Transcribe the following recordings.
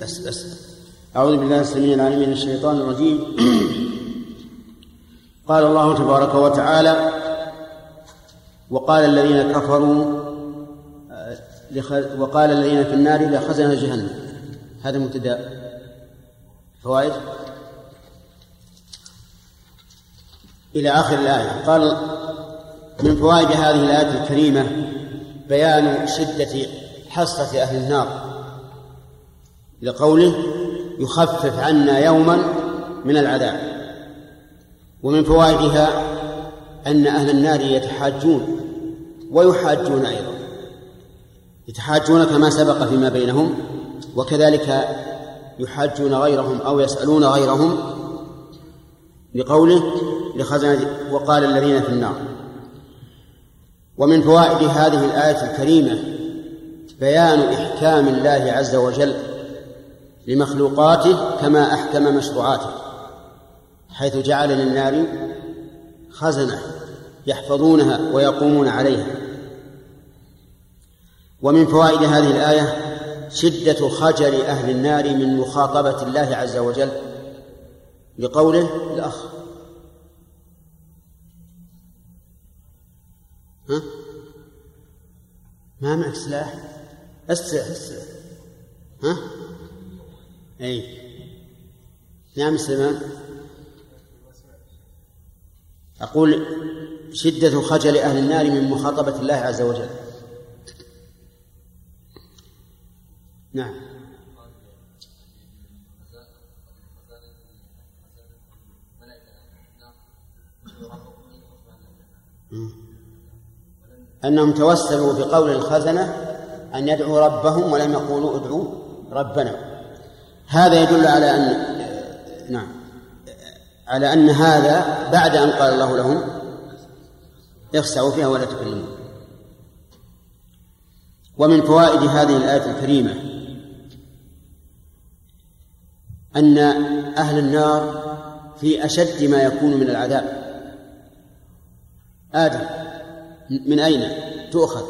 بس أعوذ بالله السميع العليم من الشيطان الرجيم. قال الله تبارك وتعالى: وقال الذين كفروا وقال الذين في النار لخزنة جهنم. هذا مبتدأ. فوائد إلى آخر الآية. قال: من فوائد هذه الآية الكريمة بيان شدة حسرة أهل النار، لقوله: يخفف عنا يوما من العذاب. ومن فوائدها أن أهل النار يتحاجون ويحاجون أيضا، يتحاجون كما سبق فيما بينهم، وكذلك يحاجون غيرهم أو يسألون غيرهم، لقوله: لخزنة وقال الذين في النار. ومن فوائد هذه الآية الكريمة بيان إحكام الله عز وجل لمخلوقاته كما أحكم مشروعاته، حيث جعل للنار خزنة يحفظونها ويقومون عليها. ومن فوائد هذه الآية شدة خجل أهل النار من مخاطبة الله عز وجل، لقوله: الأخ ما معك سلاح؟ السلاح أي نعم سلمان. أقول شدة خجل أهل النار من مخاطبة الله عز وجل. نعم. أنهم توسلوا بقول الخزنة أن يدعوا ربهم ولم يقولوا ادعوا ربنا. هذا يدل على أن على أن هذا بعد أن قال الله لهم اخسعوا فيها ولا تكلموا. ومن فوائد هذه الآية الكريمة أن أهل النار في أشد ما يكون من العذاب. آدم من أين تؤخذ؟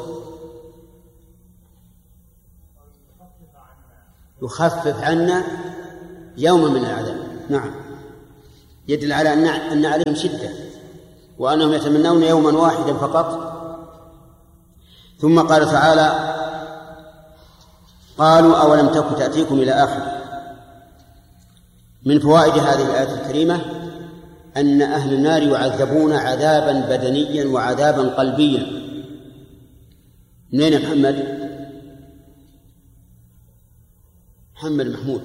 يخفف عنا يوما من العذاب. نعم، يدل على أن عليهم شدة وأنهم يتمنون يوما واحدا فقط. ثم قال تعالى: قالوا أولم تك تأتيكم إلى آخر. من فوائد هذه الآية الكريمة أن أهل النار يعذبون عذابا بدنيا وعذابا قلبيا. منين يا محمد محمود؟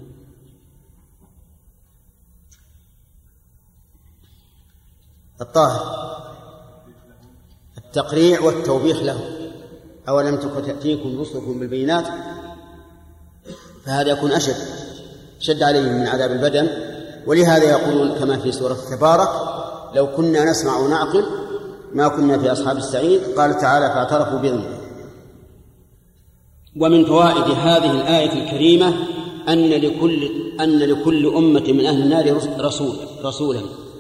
الطاهر. التقريع والتوبيخ له. أولم تك تأتيكم رسلكم بالبينات، فهذا يكون أشد عليهم من عذاب البدن. ولهذا يقولون كما في سورة تبارك: لو كنا نسمع ونعقل ما كنا في أصحاب السعير. قال تعالى: فاعترفوا بذنبهم. ومن فوائد هذه الآية الكريمة أن لكل أمة من أهل النار رسولا.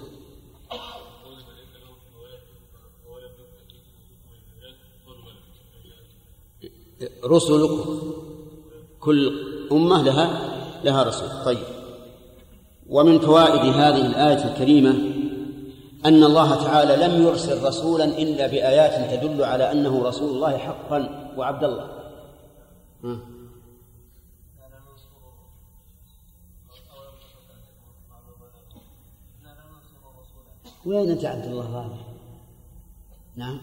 رسلكم، كل أمة لها رسول. طيب. ومن فوائد هذه الآية الكريمة أن الله تعالى لم يرسل رسولا إلا بآيات تدل على أنه رسول الله حقا. وعبد الله وين أنت عبد الله هذا؟ نعم،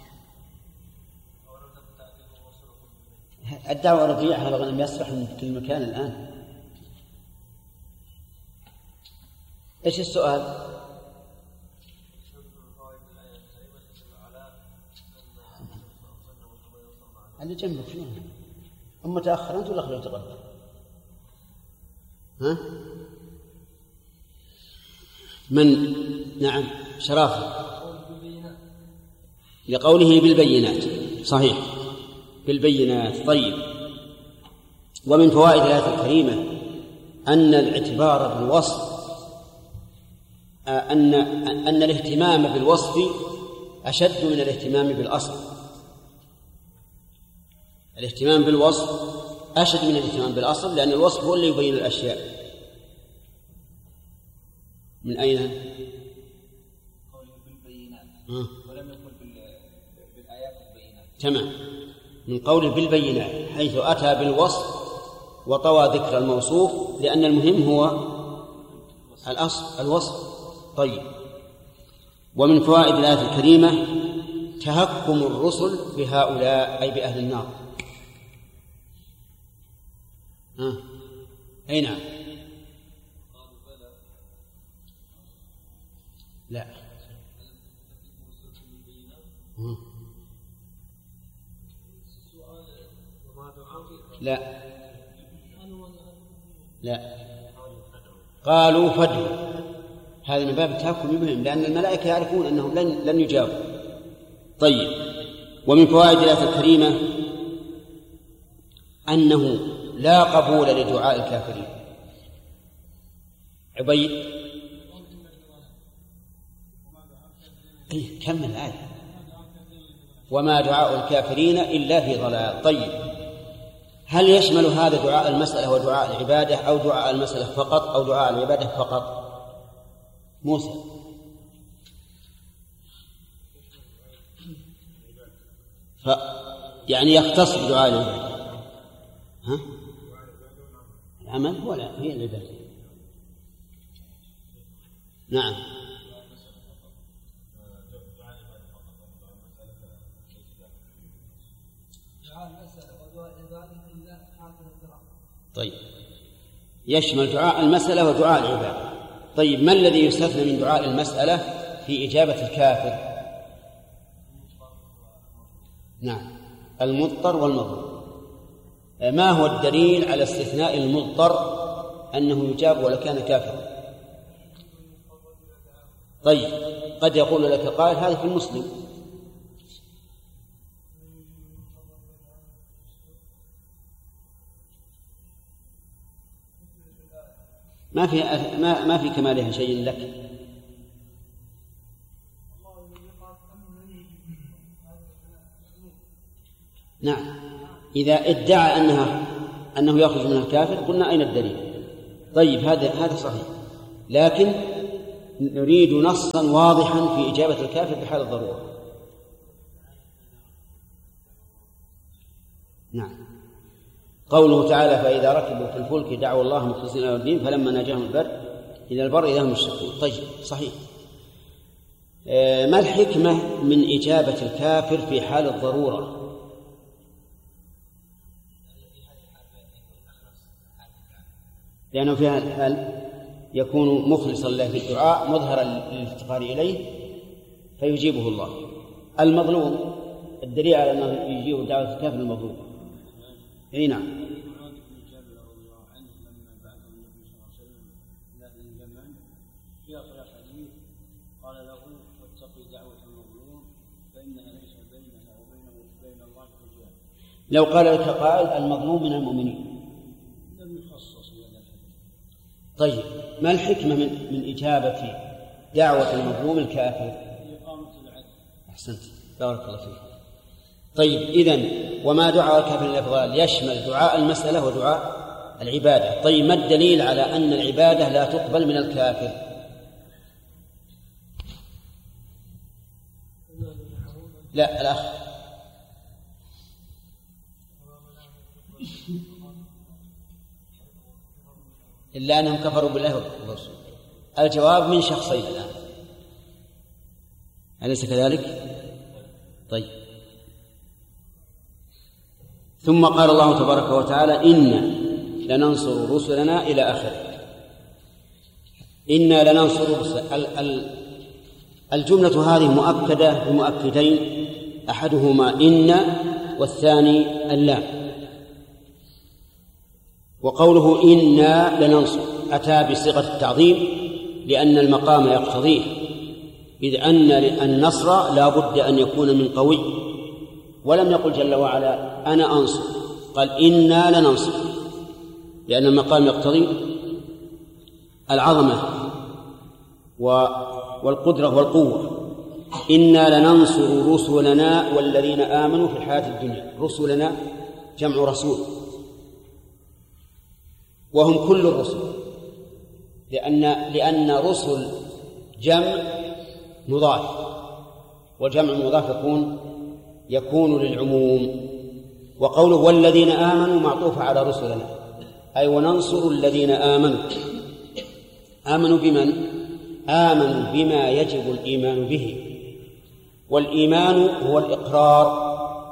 الدعوة رفيعها لم يصبح من كل مكان الآن. إيش السؤال؟ اللي جنبك شنو؟ أم تأخر أنت ولا خلوه تقدم؟ ها؟ من؟ نعم، شرافة. لقوله بالبينات. صحيح، بالبينات. طيب. ومن فوائد الآية الكريمة أن الاعتبار بالوصف أن الاهتمام بالوصف أشد من الاهتمام بالأصل. الاهتمام بالوصف أشد من الاهتمام بالأصل، لأن الوصف هو اللي يبين الأشياء. من أين؟ قوله بالبينات ولم يقل بالآيات البينات. تمام، من قوله بالبينات حيث أتى بالوصف وطوى ذكر الموصوف، لأن المهم هو الأصل الوصف. طيب، ومن فوائد الآية الكريمة تهكم الرسل بهؤلاء أي بأهل النار. أي نعم. لا لا لا، قالوا فادعوا، هذا من باب التهكم بهم، لأن الملائكة يعرفون أنهم لن يجابوا. طيب، ومن فوائد الآية الكريمة أنه لا قبول لدعاء الكافرين. عبيد كمل الآية. وما دعاء الكافرين إلا في ضلال. طيب، هل يشمل هذا دعاء المسألة ودعاء العبادة، أو دعاء المسألة فقط، أو دعاء العبادة فقط؟ موسى. يعني يختص بدعاء العبادة. ها؟ العمل هو لا، هي العبادة. نعم. طيب، يشمل دعاء المسألة ودعاء العبادة. طيب، ما الذي يستثنى من دعاء المسألة في إجابة الكافر؟ نعم، المضطر والمظلوم. ما هو الدليل على استثناء المضطر أنه يجاب ولو كان كافرا؟ طيب، قد يقول لك قائل هذا في المسلم. ما في كمالها شيء لك. نعم، إذا ادعى أنه يخرج من الكافر قلنا أين الدليل؟ طيب، هذا صحيح، لكن نريد نصا واضحا في إجابة الكافر بحال الضرورة. نعم، قوله تعالى فإذا ركبوا في الفلك دعوا الله مخلصين له الدين فلما نجاهم إلى البر إذا هم يشركون. طيب، صحيح. ما الحكمة من إجابة الكافر في حال الضرورة؟ لأنه في هذا الحال يكون مخلصا له في الدعاء مظهرا للافتقار إليه فيجيبه الله. المظلوم الدليل على أنه يجيب دعوة الكافر المظلوم. أي نعم. قال له واتقي دعوة المظلوم فإنها ليس بينها وبين الله حجاب. لو قال لك قائل المظلوم من المؤمنين لم يخصص ولا شيء. طيب، ما الحكمة من إجابة دعوة المظلوم الكافر؟ إقامة العدل. أحسنت، بارك الله فيك. طيب، إذن وما دعاء الكافر إلا في ضلال يشمل دعاء المسألة ودعاء العبادة. طيب، ما الدليل على أن العبادة لا تقبل من الكافر؟ لا، الأخ. إلا أنهم كفروا بالله والرسول. الجواب من شخصين الآن، أليس كذلك؟ طيب، ثم قال الله تبارك وتعالى إنا لننصر رسلنا إلى آخره. إنا لننصر الجملة هذه مؤكدة بمؤكدين، أحدهما إن والثاني اللام. وقوله إنا لننصر أتى بصيغة التعظيم لأن المقام يقتضيه، إذ أن النصر لا بد أن يكون من قوي، ولم يقل جل وعلا أنا أنصر، قال إنا لننصر، لأن المقام يقتضي العظمة والقدرة والقوة. إنا لننصر رسلنا والذين آمنوا في الحياة الدنيا. رسلنا جمع رسول، وهم كل الرسل، لأن رسل جمع مضاف، والجمع المضاف يكون للعموم. وقوله والذين آمنوا معطوف على رسلنا، أي وننصر الذين آمنوا. آمنوا بمن؟ آمنوا بما يجب الإيمان به، والإيمان هو الإقرار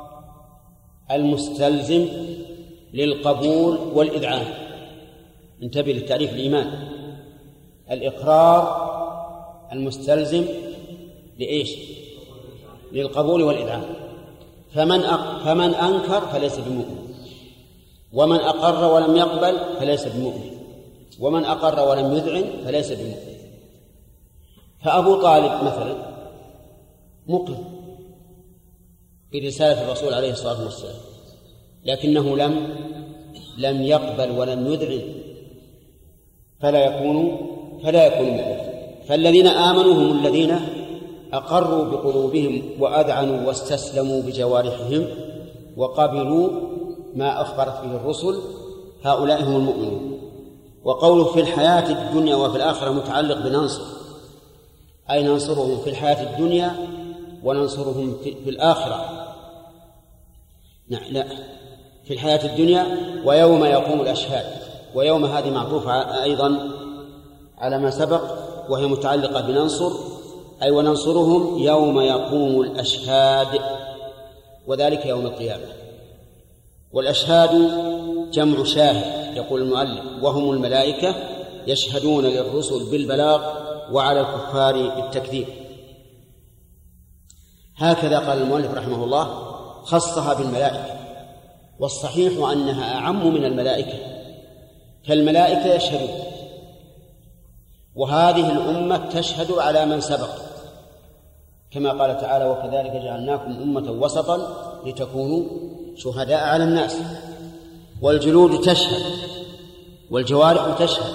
المستلزم للقبول والإذعان. انتبه للتعريف الإيمان: الإقرار المستلزم لإيش؟ للقبول والإذعان. فمن أنكر فليس بمؤمن، ومن أقر ولم يقبل فليس بمؤمن، ومن أقر ولم يذعن فليس بمؤمن. فأبو طالب مثلا مقر برسالة الرسول عليه الصلاة والسلام، لكنه لم يقبل ولم يذعن، فلا يكون مؤمن. فالذين آمنوا هم الذين أقروا بقلوبهم وأذعنوا واستسلموا بجوارحهم وقبلوا ما أخبرت به الرسل، هؤلاء هم المؤمنون. وقوله في الحياة الدنيا وفي الآخرة متعلق بننصر، أي ننصرهم في الحياة الدنيا وننصرهم في الآخرة. لا، في الحياة الدنيا ويوم يقوم الأشهاد، ويوم هذه معطوفة أيضا على ما سبق، وهي متعلقة بننصر، أي وننصرهم يوم يقوم الأشهاد، وذلك يوم القيامة. والأشهاد جمع شاهد، يقول المؤلف، وهم الملائكة يشهدون للرسل بالبلاغ وعلى الكفار بالتكذيب. هكذا قال المؤلف رحمه الله: خصها بالملائكة، والصحيح أنها أعم من الملائكة، فالملائكة يشهدون، وهذه الأمة تشهد على من سبق، كما قال تعالى: وكذلك جعلناكم أمة وسطا لتكونوا شهداء على الناس. والجلود تشهد والجوارح تشهد،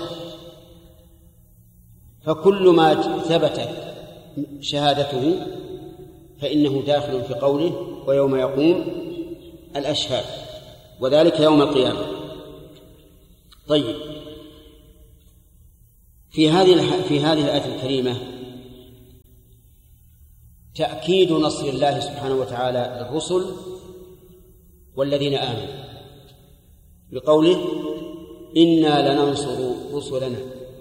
فكل ما ثبتت شهادته فإنه داخل في قوله ويوم يقوم الأشهاد، وذلك يوم القيامة. طيب، في هذه الآية الكريمة تأكيد نصر الله سبحانه وتعالى للرسل والذين آمنوا بقوله: إنا لننصر رسلنا.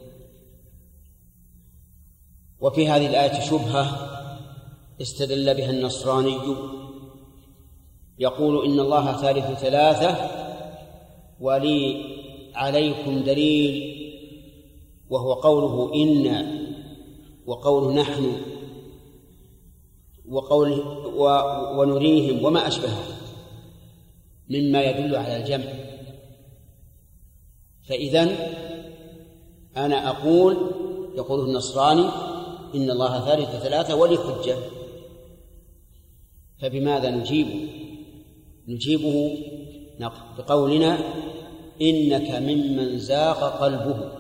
وفي هذه الآية شبهة استدل بها النصراني، يقول: إن الله ثالث ثلاثة ولي عليكم دليل، وهو قوله إنا وقوله نحن وقوله ونريهم وما أشبهه مما يدل على الجمع. فإذن أنا أقول، يقوله النصراني: إن الله ثالث ثلاثة ولي حجة. فبماذا نجيبه بقولنا: إنك ممن زاغ قلبه،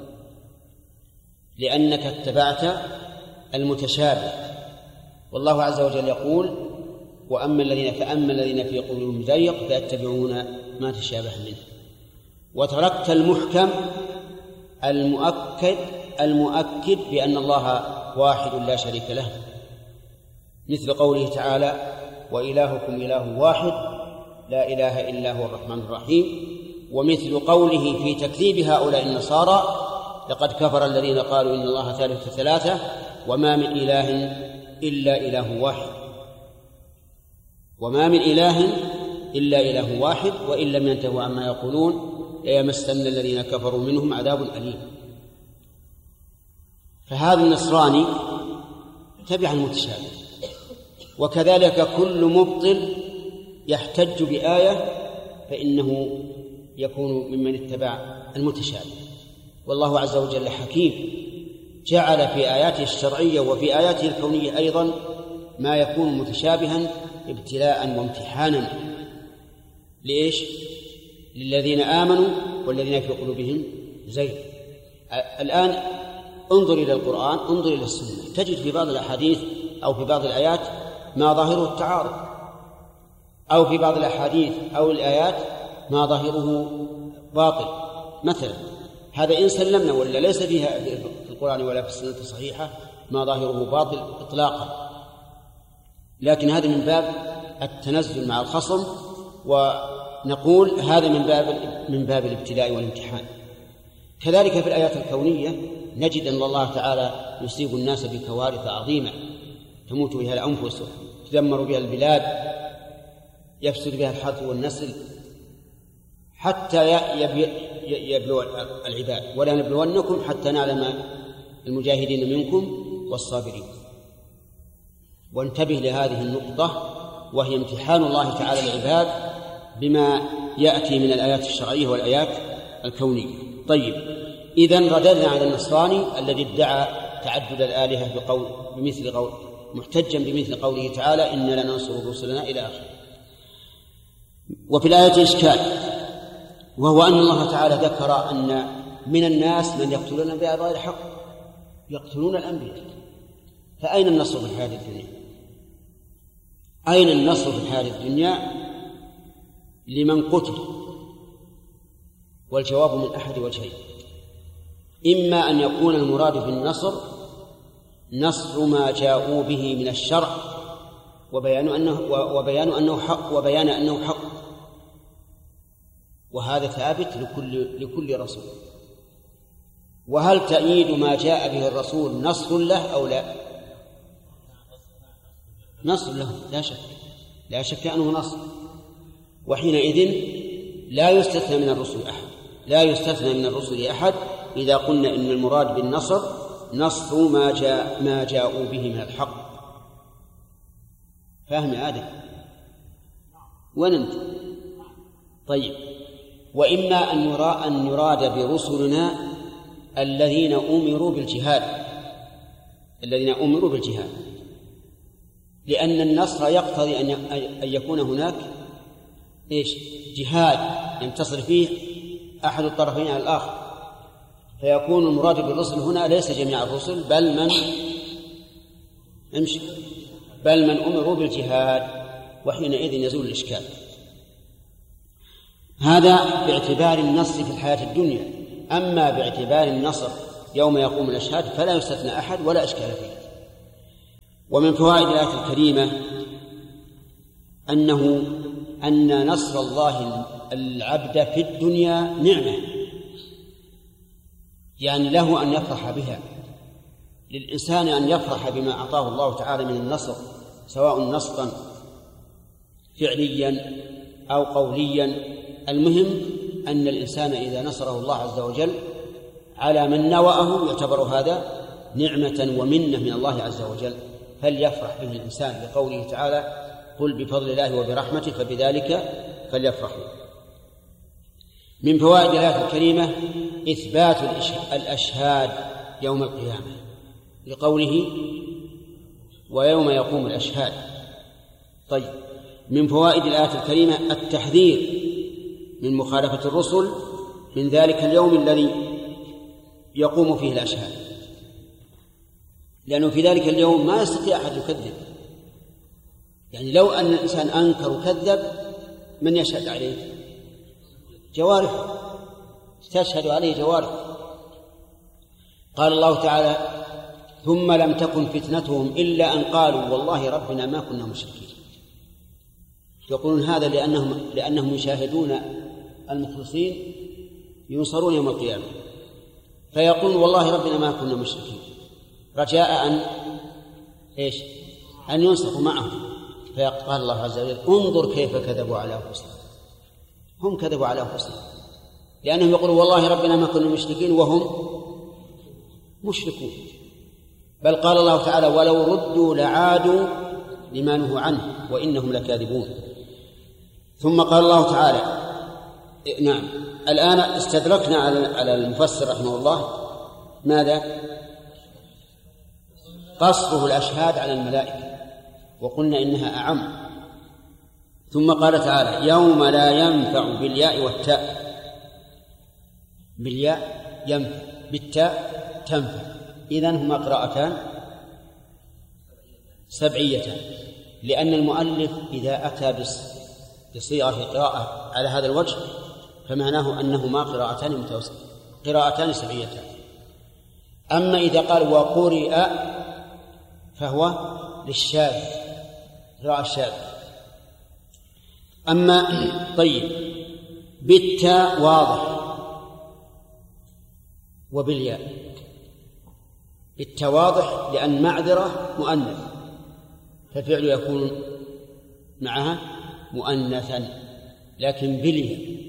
لأنك اتبعت المتشابه. والله عز وجل يقول: فأما الذين في قلوبهم زيغ فيتبعون ما تشابه منه. وتركت المحكم المؤكد بأن الله واحد لا شريك له، مثل قوله تعالى: وإلهكم إله واحد لا إله إلا هو الرحمن الرحيم. ومثل قوله في تكذيب هؤلاء النصارى: لقد كفر الذين قالوا إن الله ثالث ثلاثة وما من إله إلا إله واحد. وما من إله إلا إله واحد، وإن لم ينتهوا عما يقولون ليمسن الذين كفروا منهم عذاب أليم. فهذا النصراني تبع المتشابه، وكذلك كل مبطل يحتج بآية فإنه يكون ممن اتبع المتشابه. والله عز وجل حكيم، جعل في آياته الشرعية وفي آياته الكونية أيضا ما يكون متشابها ابتلاء وامتحانا. لإيش؟ للذين آمنوا والذين في قلوبهم زيغ. الآن انظر إلى القرآن، انظر إلى السنة، تجد في بعض الأحاديث أو في بعض الآيات ما ظاهره التعارض، أو في بعض الأحاديث أو الآيات ما ظاهره باطل. مثلا هذا إن سلمنا ولا ليس فيها في القرآن ولا في السنة الصحيحة ما ظاهره باطل إطلاقا، لكن هذا من باب التنزل مع الخصم، ونقول هذا من باب الابتلاء والامتحان. كذلك في الآيات الكونية نجد أن الله تعالى يصيب الناس بكوارث عظيمة تموت بها الأنفس، تدمر بها البلاد، يفسد بها الحرث والنسل، حتى يبلو العباد. ولا نبلونكم حتى نعلم المجاهدين منكم والصابرين. وانتبه لهذه النقطة، وهي امتحان الله تعالى العباد بما يأتي من الآيات الشرعية والآيات الكونية. طيب، إذن رددنا على النصراني الذي ادعى تعدد الآلهة بمثل قول محتجا بمثل قوله تعالى إنا لننصر رسلنا إلى آخره. وفي الآية إشكال، وهو أن الله تعالى ذكر أن من الناس من يقتلون الأنبياء بغير حق، يقتلون الأنبياء، فأين النصر في الحياة الدنيا؟ أين النصر في الحياة الدنيا لمن قتل؟ والجواب من أحد وجهين: إما أن يكون المراد بالنصر نصر ما جاءوا به من الشرع وبيان أنه حق، وهذا ثابت لكل رسول. وهل تأييد ما جاء به الرسول نصر له أو لا؟ نصر له لا شك أنه نصر. وحينئذ لا يستثنى من الرسل أحد إذا قلنا إن المراد بالنصر نصر ما جاءوا به من الحق. فاهم يا آدم؟ وين أنت؟ طيب، وإما أن يراد برسلنا الذين أمروا بالجهاد، لأن النصر يقتضي أن يكون هناك جهاد ينتصر فيه أحد الطرفين على الآخر، فيكون المراد بالرسل هنا ليس جميع الرسل بل من أمروا بالجهاد، وحينئذ يزول الإشكال. هذا باعتبار النصر في الحياة الدنيا. أما باعتبار النصر يوم يقوم الأشهاد فلا يستثنى أحد ولا إشكال فيه. ومن فوائد الآية الكريمة أن نصر الله العبد في الدنيا نعمة، يعني له أن يفرح بها. للإنسان أن يفرح بما أعطاه الله تعالى من النصر، سواء نصرا فعليا أو قوليا. المهم أن الإنسان إذا نصره الله عز وجل على من نوأه يعتبر هذا نعمة ومنة من الله عز وجل، فليفرح به الإنسان، لقوله تعالى: قل بفضل الله وبرحمته فبذلك فليفرحوا. من فوائد الآية الكريمة إثبات الأشهاد يوم القيامة، لقوله: ويوم يقوم الأشهاد. طيب، من فوائد الآية الكريمة التحذير من مخالفة الرسل من ذلك اليوم الذي يقوم فيه الأشهاد، لأنه في ذلك اليوم ما يستطيع أحد يكذب. يعني لو أن الإنسان أنكر وكذب من يشهد عليه؟ جوارحه تشهد عليه جوارحه. قال الله تعالى: ثم لم تكن فتنتهم إلا أن قالوا والله ربنا ما كنا مشركين. يقولون هذا لأنهم يشاهدون المخلصين ينصرون يوم القيامة، فيقولون والله ربنا ما كنا مشركين، رجاء أن ينصروا معهم. فقال الله عز وجل: انظر كيف كذبوا على أنفسهم. هم كذبوا على أنفسهم لأنهم يقولون والله ربنا ما كنا مشركين وهم مشركون. بل قال الله تعالى: ولو ردوا لعادوا لما نهوا عنه وإنهم لكاذبون. ثم قال الله تعالى: نعم، الآن استدركنا على المفسر رحمه الله ماذا؟ قصره الأشهاد على الملائكة، وقلنا إنها أعم. ثم قال تعالى: يوم لا ينفع بالياء والتاء. بالياء ينفع، بالتاء تنفع. إذن هما قراءتان سبعيتان، لأن المؤلف إذا أتى بصيغة قراءة على هذا الوجه فمعناه أنهما قراءتان قراءتان سبعيتان. أما إذا قال وقرئ فهو للشاذ، قراءة الشاذ. أما طيب بالتاء واضح وبالياء. بالتاء واضح لأن معذرة مؤنث فالفعل يكون معها مؤنثا، لكن بالياء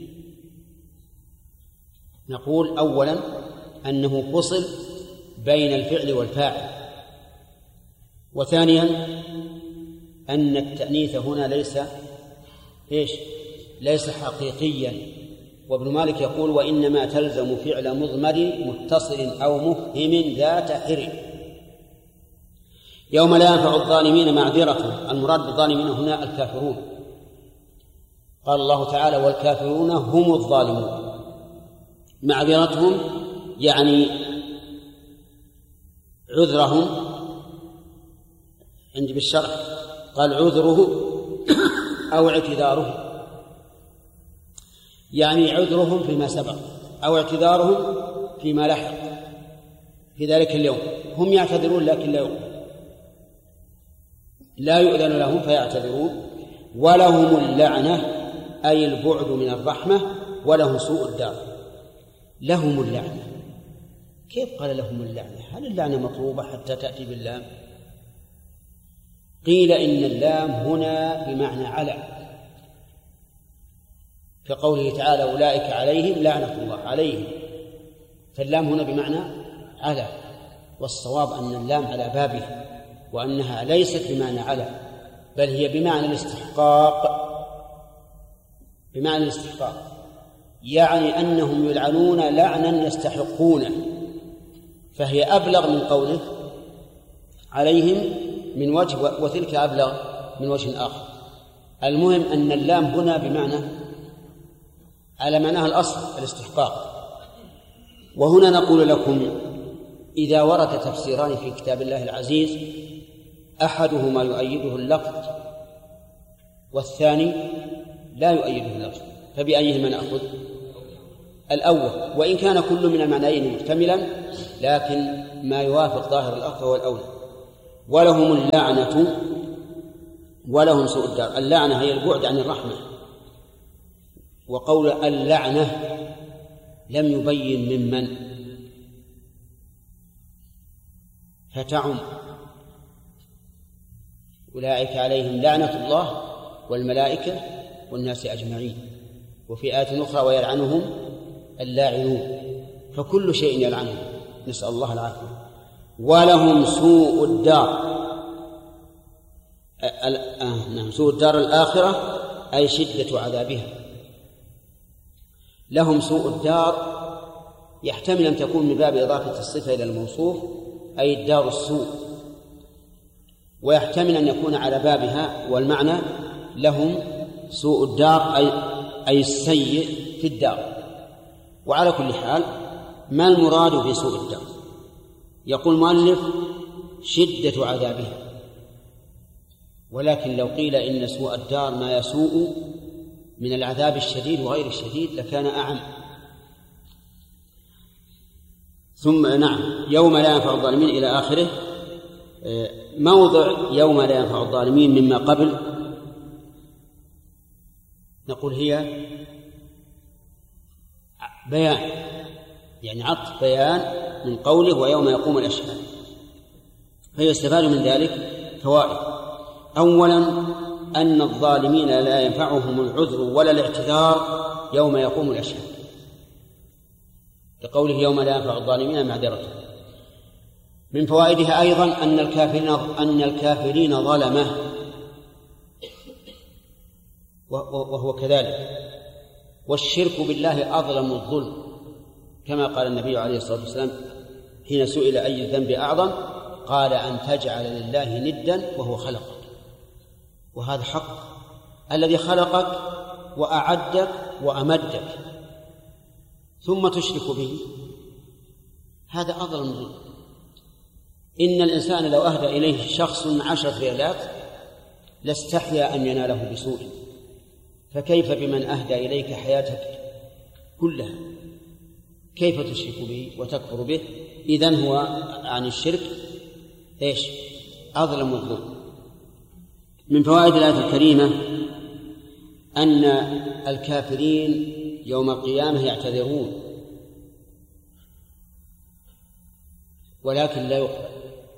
نقول أولا أنه فصل بين الفعل والفاعل، وثانيا أن التأنيث هنا ليس حقيقيا. وابن مالك يقول وإنما تلزم فعل مضمر متصل أو مفهم ذات حر. يوم لا ينفع الظالمين معذرة، المراد بالظالمين هنا الكافرون. قال الله تعالى والكافرون هم الظالمون. معذرتهم يعني عذرهم، عندي بالشرح قال عذره أو اعتذاره، يعني عذرهم فيما سبق أو اعتذارهم فيما لحق في ذلك اليوم. هم يعتذرون لكن لا يؤذن لهم فيعتذرون. ولهم اللعنة أي البعد من الرحمة، ولهم سوء الدار. لهم اللعنة، كيف قال لهم اللعنة؟ هل اللعنة مطلوبة حتى تأتي باللام؟ قيل إن اللام هنا بمعنى على، كقوله تعالى أولئك عليهم لعنة الله عليهم، فاللام هنا بمعنى على، والصواب أن اللام على بابها، وأنها ليست بمعنى على بل هي بمعنى الاستحقاق. بمعنى الاستحقاق يعني أنهم يلعنون لعنا يستحقونه، فهي أبلغ من قوله عليهم من وجه، وتلك أبلغ من وجه آخر. المهم أن اللام هنا بمعنى على معناها الأصل الاستحقاق. وهنا نقول لكم إذا ورد تفسيران في كتاب الله العزيز أحدهما يؤيده اللفظ والثاني لا يؤيده اللفظ، فبأيهما نأخذ؟ الأول، وإن كان كل من المعنيين محتملا، لكن ما يوافق ظاهر الأخذ هو الأول. ولهم اللعنة ولهم سوء الدار. اللعنة هي البعد عن الرحمة، وقول اللعنة لم يبين ممن، فتعم. أولئك عليهم لعنة الله والملائكة والناس أجمعين. وفي آية أخرى ويلعنهم اللاعنون، فكل شيء يلعنهم، نسأل الله العافية. ولهم سوء الدار، سوء الدار الآخرة أي شدة عذابها. لهم سوء الدار يحتمل أن تكون من باب إضافة الصفة إلى الموصوف أي الدار السوء، ويحتمل أن يكون على بابها والمعنى لهم سوء الدار أي السيء في الدار. وعلى كل حال ما المراد بسوء الدار؟ يقول المؤلف شدة عذابها، ولكن لو قيل إن سوء الدار ما يسوء من العذاب الشديد وغير الشديد لكان أعم. ثم يوم لا ينفع الظالمين إلى آخره. موضع يوم لا ينفع الظالمين مما قبل نقول هي بيان، يعني عطف بيان من قوله ويوم يقوم الأشهاد، فيستفاد من ذلك فوائد. أولا أن الظالمين لا ينفعهم العذر ولا الاعتذار يوم يقوم الأشهاد، لقوله يوم لا ينفع الظالمين معذرة. من فوائدها أيضا أن الكافرين ظلمة، وهو كذلك، والشرك بالله أظلم الظلم، كما قال النبي عليه الصلاة والسلام حين سئل أي الذنب أعظم قال أن تجعل لله ندا وهو خلقك. وهذا حق، الذي خلقك وأعدك وأمدك ثم تشرك به، هذا أظلم الظلم. إن الإنسان لو أهدى إليه شخص 10 ريالات لاستحيا أن يناله بسوء، فكيف بمن أهدى إليك حياتك كلها؟ كيف تشرك به وتكفر به؟ إذن هو عن الشرك إيش؟ أظلم الظلم. من فوائد الآية الكريمة أن الكافرين يوم القيامة يعتذرون ولكن لا يقبل،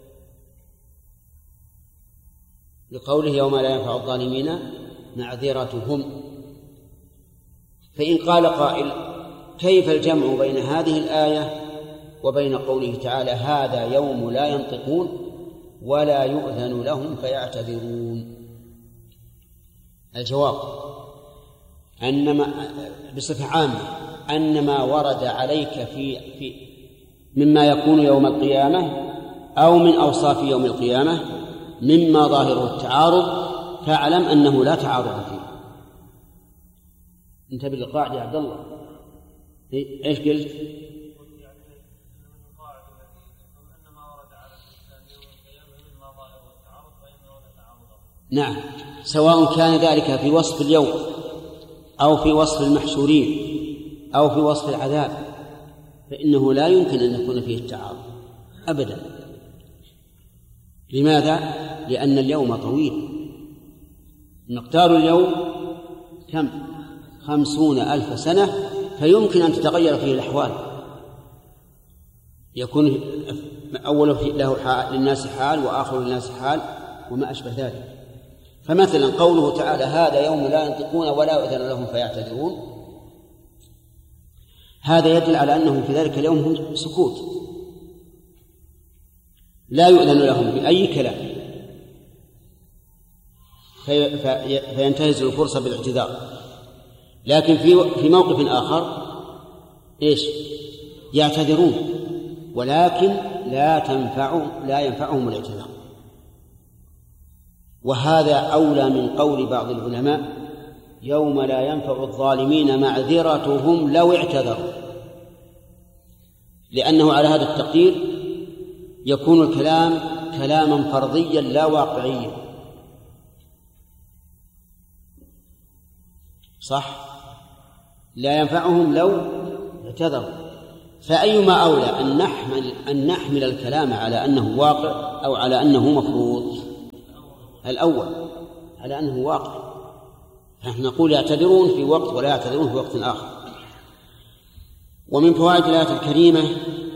لقوله يوم لا ينفع الظالمين معذرتهم. فإن قال قائل كيف الجمع بين هذه الآية وبين قوله تعالى هذا يوم لا ينطقون ولا يؤذن لهم فيعتذرون؟ الجواب بصفة عامة أن ما ورد عليك في مما يكون يوم القيامة أو من أوصاف يوم القيامة مما ظاهره التعارض فاعلم أنه لا تعارض فيه. انتبه للقاعدة يا عبد الله. إيش قلت؟ نعم، سواء كان ذلك في وصف اليوم أو في وصف المحشورين أو في وصف العذاب فإنه لا يمكن أن يكون فيه التعارض أبدا. لماذا؟ لأن اليوم طويل، مقدار اليوم كم؟ 50,000 سنة، فيمكن أن تتغير فيه الأحوال، يكون أوله للناس حال وآخر للناس حال وما أشبه ذلك. فمثلا قوله تعالى هذا يوم لا ينطقون ولا يؤذن لهم فيعتذرون، هذا يدل على أنهم في ذلك اليوم هم سكوت، لا يؤذن لهم بأي كلام فينتهز الفرصة بالاعتذار. لكن في موقف آخر إيش؟ يعتذرون ولكن لا ينفعهم الاعتذار. وهذا أولى من قول بعض العلماء يوم لا ينفع الظالمين معذرتهم لو اعتذروا، لأنه على هذا التقدير يكون الكلام كلاما فرضيا لا واقعيا. صح؟ لا ينفعهم لو اعتذروا. فأيما أولى أن نحمل الكلام على أنه واقع أو على أنه مفروض؟ الأول، على أنه واقع. نحن نقول يعتذرون في وقت ولا يعتذرون في وقت آخر. ومن فوائد الآية الكريمة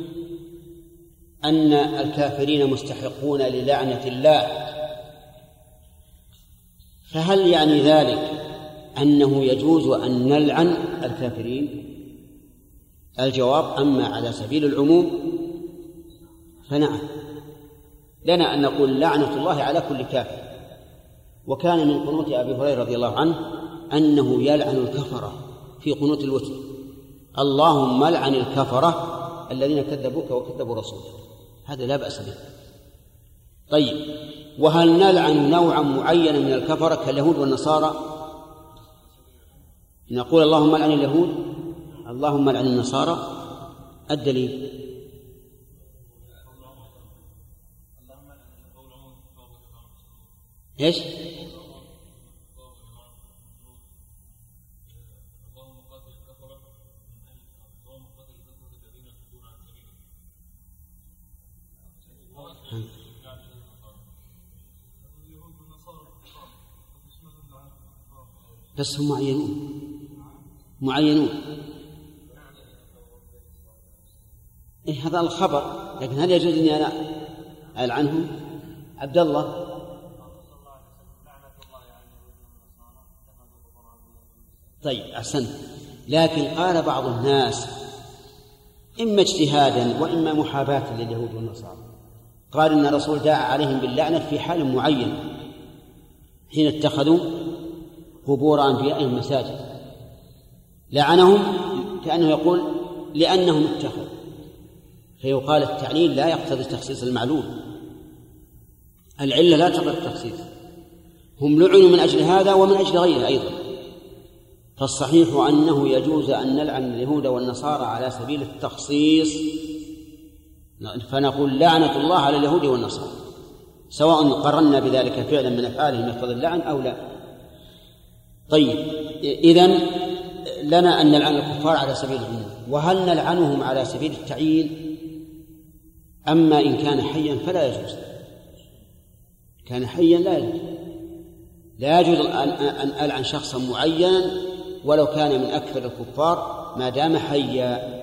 أن الكافرين مستحقون للعنة الله. فهل يعني ذلك أنه يجوز أن نلعن الكافرين؟ الجواب أما على سبيل العموم فنعم، لنا أن نقول لعنة الله على كل كافر. وكان من قنوت أبي هريرة رضي الله عنه أنه يلعن الكفرة في قنوت الوتر: اللهم لعن الكفرة الذين كذبوك وكذبوا رسولك. هذا لا بأس به. طيب، وهل نلعن نوعا معينا من الكفرة كاليهود والنصارى؟ نقول اللهم لعن اليهود، اللهم لعن النصارى. الدليل ايش؟ بس هم معينون. إيه هذا الخبر، لكن هل يجوز أني أنا ألعنهم؟ عبد الله، طيب أحسنت. لكن قال بعض الناس إما اجتهادا وإما محاباة لليهود والنصارى، قال إن الرسول دعا عليهم باللعنة في حال معين حين اتخذوا قبور أنبيائهم مساجد، لعنهم كأنه يقول لأنهم اتخذوا، فيقال التعليل لا يقتضي تخصيص المعلول، العلة لا تقتضي التخصيص. هم لعنوا من أجل هذا ومن أجل غيره أيضا. فالصحيح أنه يجوز أن نلعن اليهود والنصارى على سبيل التخصيص، فنقول لعنة الله على اليهود والنصارى، سواء قررنا بذلك فعلا من أفعالهم يقتضي اللعن أو لا. طيب، إذن لنا أن نلعن الكفار على سبيل العموم، وهل نلعنهم على سبيل التعيين؟ أما إن كان حيا فلا يجوز، كان حيا لا يجوز أن ألعن شخصا معينا ولو كان من أكثر الكفار ما دام حيا.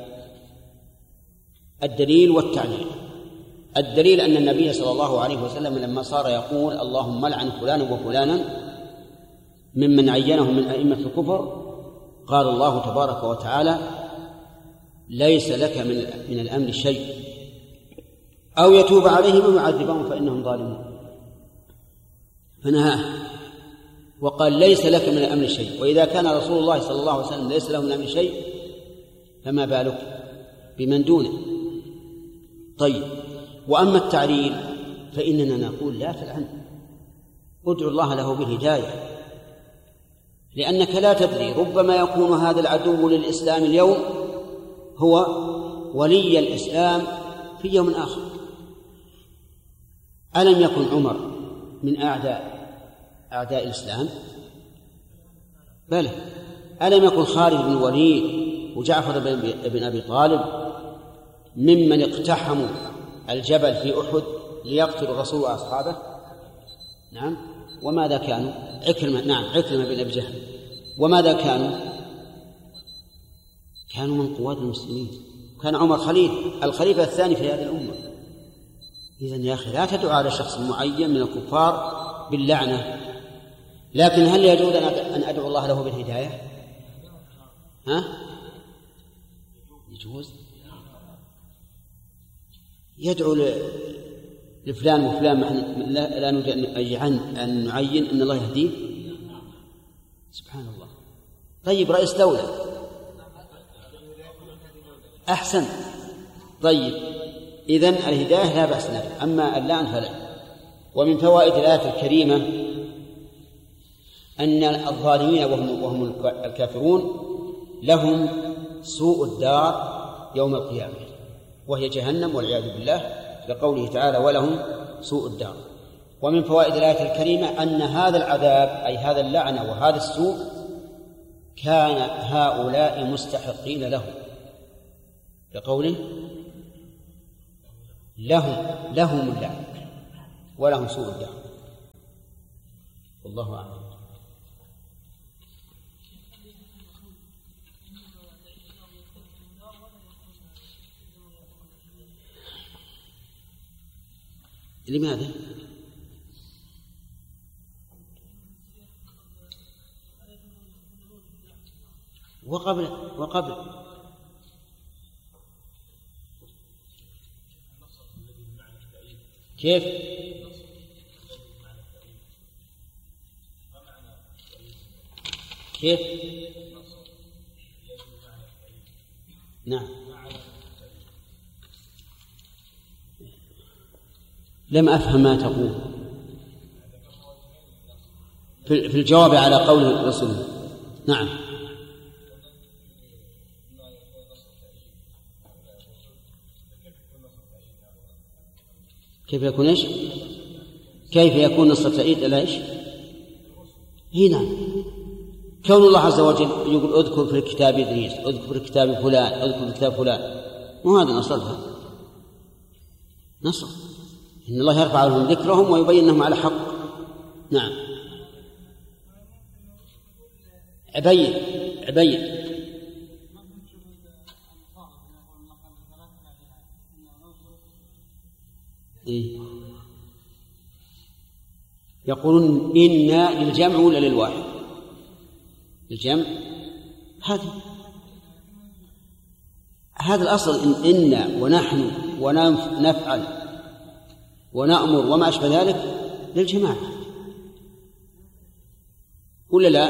الدليل والتعليل. الدليل أن النبي صلى الله عليه وسلم لما صار يقول اللهم لعن فلانا وفلانا ممن عينه من أئمة الكفر، قال الله تبارك وتعالى ليس لك من الأمر شيء أو يتوب عليهم أو يعذبهم فإنهم ظالمون، فنهاه وقال ليس لك من الأمر شيء. وإذا كان رسول الله صلى الله عليه وسلم ليس له من الأمر شيء فما بالك بمن دونه. طيب، وأما التعليل فإننا نقول لا تلعنه، ادعو الله له بالهداية، لأنك لا تدري، ربما يكون هذا العدو للإسلام اليوم هو ولي الإسلام في يوم آخر. ألم يكن عمر من أعداء الإسلام؟ بلى. ألم يكن خالد بن الوليد وجعفر بن أبي طالب ممن اقتحموا الجبل في أحد ليقتلوا الرسول وأصحابه؟ نعم. وماذا كانوا؟ عكرمة بن أبي جهل. وماذا كانوا من قوات المسلمين. كان عمر الخليفة الثاني في هذه الأمة. إذن يا أخي لا تدعو على شخص معين من الكفار باللعنة. لكن هل يجوز أن أدعو الله له بالهداية؟ يجوز. يدعو لفلان وفلان، لا نريد أن نعين أن الله يهديه. سبحان الله. طيب، رئيس دولة أحسن. طيب، إذن الهداية لا بأس نفع، أما اللعن فلا. ومن فوائد الآية الكريمة أن الظالمين وهم الكافرون لهم سوء الدار يوم القيامة، وهي جهنم والعياذ بالله، لقوله تعالى ولهم سوء الدار. ومن فوائد الآية الكريمة أن هذا العذاب أي هذا اللعنة وهذا السوء كان هؤلاء مستحقين له، لقوله لهم اللعنة ولهم سوء الدار. والله أعلم. لماذا؟ وقبل كيف؟ نعم. لم أفهم ما تقول في الجواب على قول الرسول. نعم. كيف يكون إيش؟ كيف يكون نص التأييد إلى إيش؟ هنا كون الله عز وجل يقول اذكر في الكتاب إدريس، اذكر في الكتاب فلان، اذكر في الكتاب فلان، وهذا نصرها نصر، إن الله يرفع لهم ذكرهم ويبين أنهم على حق. نعم. عبيد يقولون إنا للجمع ولا للواحد؟ الجمع. هذا الأصل إنا ونحن ونفعل ونأمر وما أشبه ذلك للجماعة ولا لا؟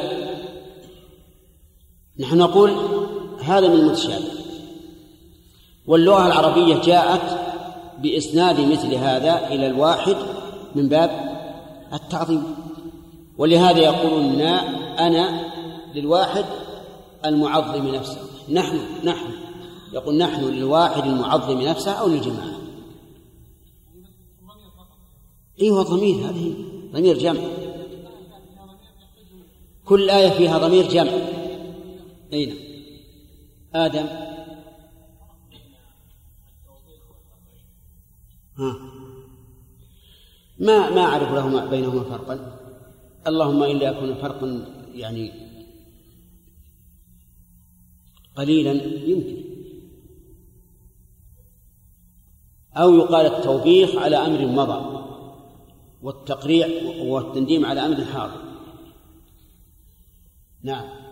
نحن نقول هذا من المتشابه، واللغة العربية جاءت بإسناد مثل هذا إلى الواحد من باب التعظيم، ولهذا يقولون أنا للواحد المعظم نفسه، نحن يقول نحن للواحد المعظم نفسه أو للجماعة. هو ضمير، هذه ضمير جمع، كل آية فيها ضمير جمع. أين؟ آدم. ما أعرف لهما بينهما فرقا، اللهم إلا يكون فرقا يعني قليلا يمكن، أو يقال التوبيخ على أمر مضى والتقريع والتنديم على أمر حاضر. نعم.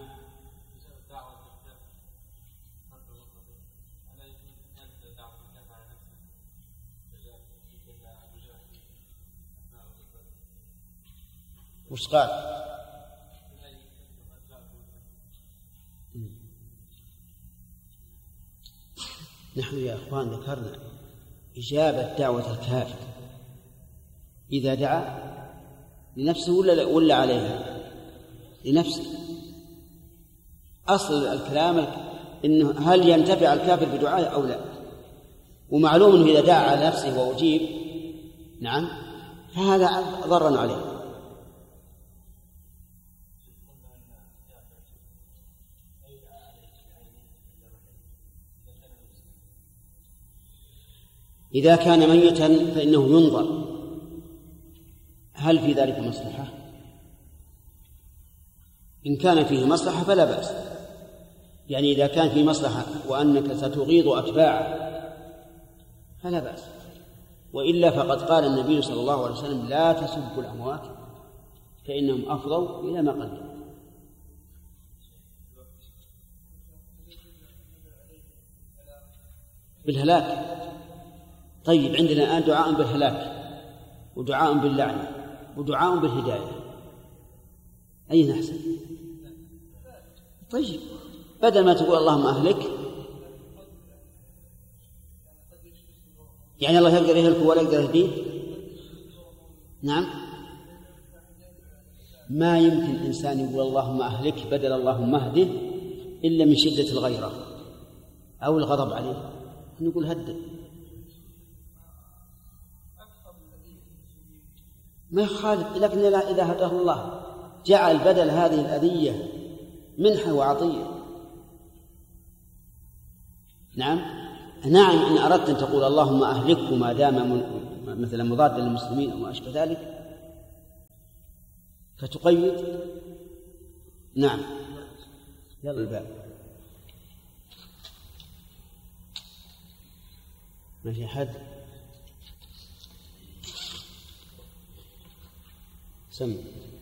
وش قال؟ نحن يا أخوان ذكرنا إجابة دعوة الكافر إذا دعا لنفسه ولا عليها؟ لنفسه. أصل الكلام إنه هل ينتفع الكافر بدعائه أو لا، ومعلوم إنه إذا دعا على نفسه وأجيب نعم فهذا ضرر عليه. إذا كان ميتا فإنه ينظر هل في ذلك مصلحة؟ إن كان فيه مصلحة فلا بأس، يعني إذا كان فيه مصلحة وأنك ستغيظ أتباعه فلا بأس، وإلا فقد قال النبي صلى الله عليه وسلم لا تسبوا الأموات فإنهم أفضوا إلى ما قدموا. بالهلاك. طيب عندنا الآن دعاء بالهلاك ودعاء باللعنة ودعاء بالهداية، أي نحسن؟ طيب بدل ما تقول اللهم أهلك، يعني الله يقدر يهلك ولا يقدر يهديه؟ نعم. ما يمكن إنسان يقول اللهم أهلك بدل اللهم اهده إلا من شدة الغيرة أو الغضب عليه، نقول هدد. ما يخالف، لكن إذا هداه الله جعل بدل هذه الأذية منحة وعطية. نعم إن أردت أن تقول اللهم أهلكه ما دام مثلا مضادا للمسلمين أو ما أشبه ذلك فتقيد. نعم. يلا الباب. ما في أحد؟ سم.